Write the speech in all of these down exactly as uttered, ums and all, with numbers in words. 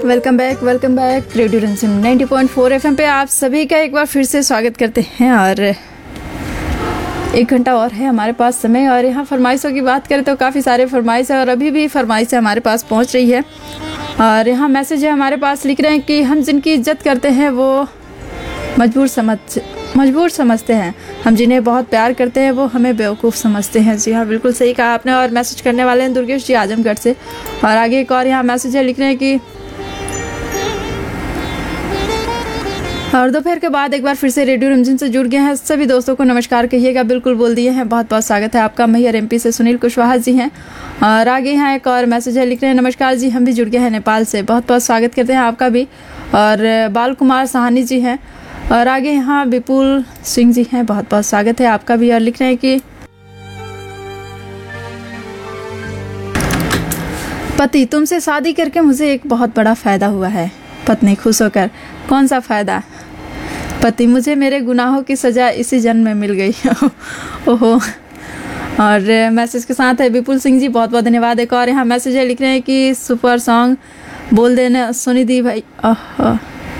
Welcome back welcome back radio रिमझिम ninety point four FM पे आप सभी का एक बार फिर से स्वागत करते हैं। और एक घंटा और है हमारे पास समय, और यहाँ फरमाइशों की बात करें तो काफ़ी सारे फरमाइश है और अभी भी फरमाइश हमारे पास पहुँच रही है। और यहाँ मैसेज है हमारे पास, लिख रहे हैं कि हम जिनकी इज्जत करते हैं वो मजबूर समझ मजबूर समझते हैं, हम जिन्हें बहुत प्यार करते हैं वो हमें बेवकूफ़ समझते हैं। जी हाँ, बिल्कुल सही कहा आपने। और मैसेज करने वाले हैं दुर्गेश जी आजमगढ़ से। और आगे एक और यहाँ मैसेज है, लिख रहे हैं कि और दोपहर के बाद एक बार फिर से रेडियो रिमझिम से जुड़ गए हैं सभी दोस्तों को नमस्कार कहिएगा। बिल्कुल बोल दिए हैं, बहुत बहुत स्वागत है आपका। मैहर एमपी से सुनील कुशवाहा जी हैं। और आगे यहाँ एक और मैसेज है, लिख रहे हैं नमस्कार जी, हम भी जुड़ गए हैं नेपाल से, बहुत बहुत स्वागत करते हैं आपका भी। और बाल कुमार साहनी जी हैं। और आगे यहाँ विपुल सिंह जी हैं, बहुत बहुत स्वागत है आपका भी। और लिख रहे हैं कि पति, तुमसे शादी करके मुझे एक बहुत बड़ा फ़ायदा हुआ है। पत्नी खुश होकर, कौन सा फ़ायदा? पति, मुझे मेरे गुनाहों की सज़ा इसी जन्म में मिल गई। ओहो। और मैसेज के साथ है विपुल सिंह जी, बहुत बहुत धन्यवाद। एक और यहाँ मैसेज है, लिख रहे हैं कि सुपर सॉन्ग बोल देना सोनी दी भाई। ओह।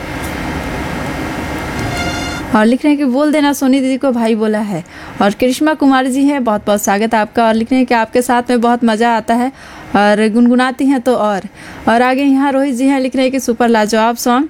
और लिख रहे हैं कि बोल देना सोनी दीदी को भाई बोला है। और करिश्मा कुमारी जी हैं, बहुत बहुत स्वागत है आपका। और लिख रहे हैं कि आपके साथ में बहुत मज़ा आता है और गुनगुनाती हैं तो और और आगे यहाँ रोहित जी हैं, लिख रहे हैं कि सुपर लाजवाब सॉन्ग।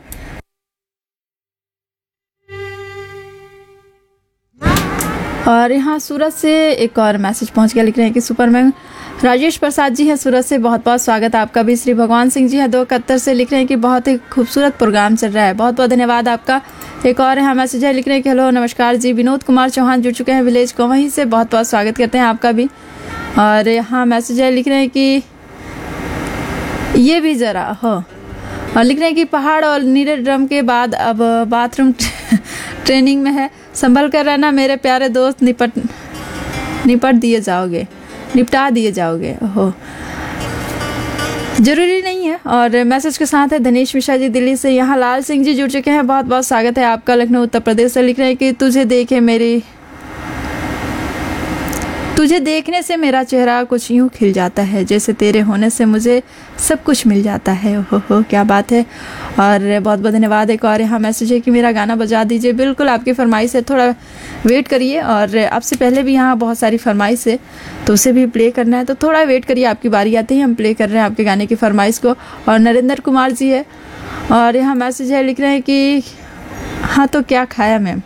और यहाँ सूरत से एक और मैसेज पहुँच गया, लिख रहे हैं कि सुपरमैन राजेश प्रसाद जी हैं सूरत से, बहुत बहुत स्वागत है आपका भी। श्री भगवान सिंह जी हैं दो कत्तर से, लिख रहे हैं कि बहुत ही खूबसूरत प्रोग्राम चल रहा है, बहुत बहुत धन्यवाद आपका। एक और यहाँ मैसेज है, लिख रहे हैं कि हेलो नमस्कार जी, विनोद कुमार चौहान जुड़ चुके हैं विलेज को वहीं से, बहुत बहुत स्वागत करते हैं आपका भी। और यहाँ मैसेज है, लिख रहे हैं कि ये भी ज़रा हो। और लिख रहे हैं कि पहाड़ और नीले ड्रम के बाद अब बाथरूम ट्रेनिंग में है, संभल कर रहना मेरे प्यारे दोस्त, निपट निपट दिए जाओगे निपटा दिए जाओगे। ओहो, जरूरी नहीं है। और मैसेज के साथ है धनेश मिश्रा जी दिल्ली से। यहाँ लाल सिंह जी जुड़ चुके हैं, बहुत बहुत स्वागत है आपका लखनऊ उत्तर प्रदेश से। लिख रहे हैं कि तुझे देखे मेरी तुझे देखने से मेरा चेहरा कुछ यूँ खिल जाता है, जैसे तेरे होने से मुझे सब कुछ मिल जाता है। हो हो क्या बात है। और बहुत बहुत धन्यवाद। एक और यहाँ मैसेज है कि मेरा गाना बजा दीजिए। बिल्कुल आपकी फरमाइश है, थोड़ा वेट करिए। और आपसे पहले भी यहाँ बहुत सारी फरमाइश है तो उसे भी प्ले करना है, तो थोड़ा वेट करिए, आपकी बारी आते ही हम प्ले कर रहे हैं आपके गाने की फरमाइश को। और नरेंद्र कुमार जी है। और यहाँ मैसेज है, लिख रहे हैं कि हाँ तो क्या खाया मैम?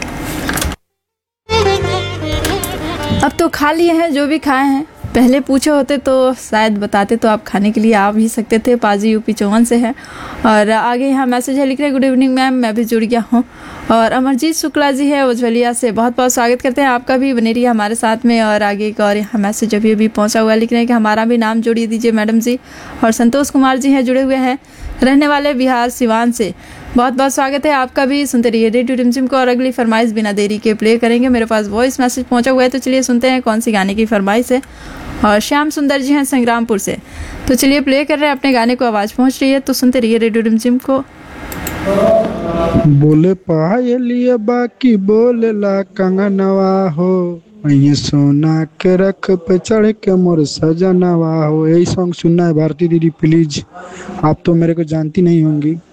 अब तो खा लिए हैं जो भी खाए हैं, पहले पूछे होते तो शायद बताते तो आप खाने के लिए आ भी सकते थे। पाजी यूपी चौवन से है। और आगे यहाँ मैसेज है, लिख रहे हैं गुड इवनिंग मैम, मैं भी जुड़ गया हूँ। और अमरजीत शुक्ला जी है उज्ज्वलिया से, बहुत बहुत स्वागत करते हैं आपका भी, बने रहिए हमारे साथ में। और आगे एक और यहाँ मैसेज अभी अभी पहुँचा हुआ है, लिख रहे हैं कि हमारा भी नाम जोड़िए दीजिए मैडम जी। और संतोष कुमार जी हैं जुड़े हुए हैं, रहने वाले बिहार सिवान से, बहुत बहुत स्वागत है आपका भी। सुनते रहिए रेडियो रिमझिम को। और अगली फरमाइश बिना देरी के प्ले करेंगे। मेरे पास वॉइस मैसेज पहुंचा हुआ है, तो चलिए सुनते हैं कौन सी गाने की फरमाइश है। और श्याम सुंदर जी हैं संग्रामपुर से, तो चलिए प्ले कर रहे हैं अपने गाने को, आवाज़ पहुंच रही है तो सुनते रहिए रेडियो रिमझिम को। बोले पायलिया बाकी बोलेला कंगनवा हो, ये सोना के रख पे चढ़ के मोर सजनवा हो। यही सॉन्ग सुनना है भारती दीदी प्लीज, आप तो मेरे को जानती नहीं होंगी।